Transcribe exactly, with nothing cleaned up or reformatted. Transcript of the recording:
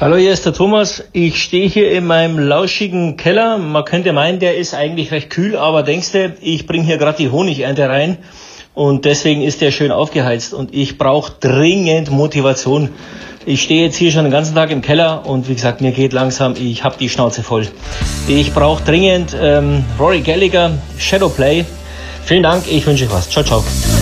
Hallo, hier ist der Thomas. Ich stehe hier in meinem lauschigen Keller. Man könnte meinen, der ist eigentlich recht kühl, aber denkst du, ich bringe hier gerade die Honigernte rein und deswegen ist der schön aufgeheizt und ich brauche dringend Motivation. Ich stehe jetzt hier schon den ganzen Tag im Keller und wie gesagt, mir geht langsam, ich habe die Schnauze voll. Ich brauche dringend ähm, Rory Gallagher, Shadowplay. Vielen Dank, ich wünsche euch was. Ciao, ciao.